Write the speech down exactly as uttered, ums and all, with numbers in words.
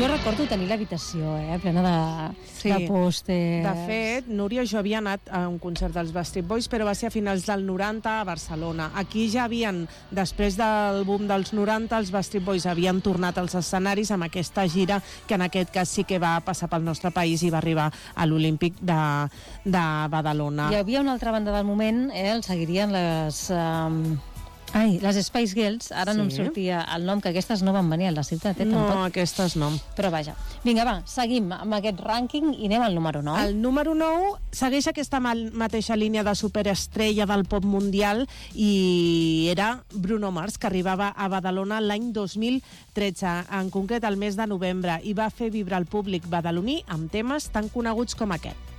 Jo recordo tenir l'habitació, eh, plena de, sí. de pòsters. De fet, Núria, jo havia anat a un concert dels Backstreet Boys, però va ser a finals del noranta a Barcelona. Aquí ja havien, després del boom dels noranta, els Backstreet Boys havien tornat als escenaris amb aquesta gira, que en aquest cas sí que va passar pel nostre país i va arribar a l'Olímpic de, de Badalona. Hi havia una altra banda del moment, eh, el seguirien les... Um... Ai, les Spice Girls, ara sí. no em sortia el nom, que aquestes no van venir a la ciutat, eh, no, tampoc. No, aquestes no. Però vaja. Vinga, va, seguim amb aquest rànquing i anem al número nou. El número nou segueix aquesta mateixa línia de superestrella del pop mundial i era Bruno Mars, que arribava a Badalona l'any dos mil tretze, en concret el mes de novembre, i va fer vibrar el públic badaloní amb temes tan coneguts com aquest.